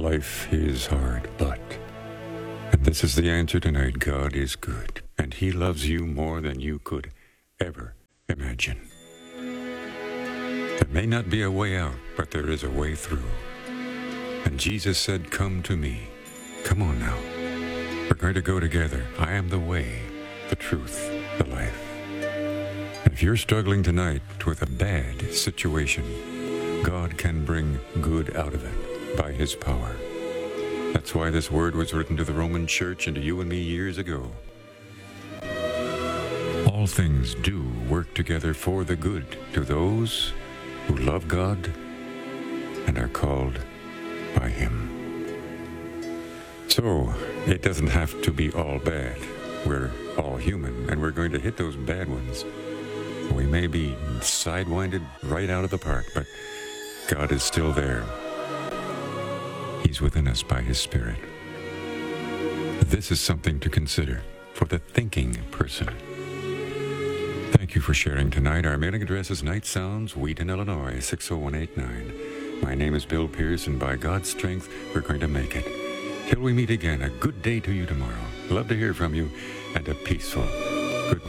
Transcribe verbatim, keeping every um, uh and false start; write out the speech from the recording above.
life is hard, but, and this is the answer tonight, God is good, and He loves you more than you could ever imagine. There may not be a way out, but there is a way through. And Jesus said, come to me. Come on now. We're going to go together. I am the way, the truth, the life. And if you're struggling tonight with a bad situation, God can bring good out of it by His power. That's why this word was written to the Roman Church and to you and me years ago. All things do work together for the good to those who love God and are called by Him. So, it doesn't have to be all bad. We're all human, and we're going to hit those bad ones. We may be sidewinded right out of the park, but God is still there. He's within us by His Spirit. This is something to consider for the thinking person. Thank you for sharing tonight. Our mailing address is Night Sounds, Wheaton, Illinois, six oh one eight nine. My name is Bill Pierce, and by God's strength, we're going to make it. Till we meet again, a good day to you tomorrow. Love to hear from you, and a peaceful